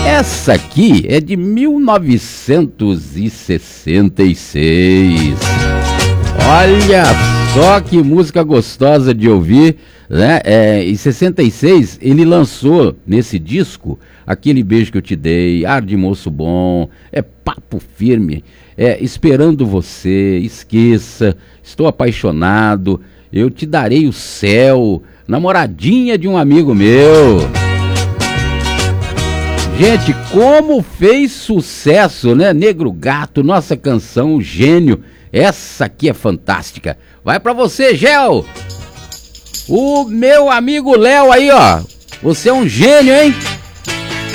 Essa aqui é de 1966. Olha só que música gostosa de ouvir, né? Em 66 ele lançou nesse disco Aquele Beijo Que Eu Te Dei, Ar de Moço Bom, Papo Firme, Esperando Você, Esqueça, Estou Apaixonado, Eu Te Darei o Céu, Namoradinha de um Amigo Meu. Gente, como fez sucesso, né? Negro Gato, nossa canção Gênio. Essa aqui é fantástica. Vai pra você, Gel. O meu amigo Léo aí, ó. Você é um gênio, hein?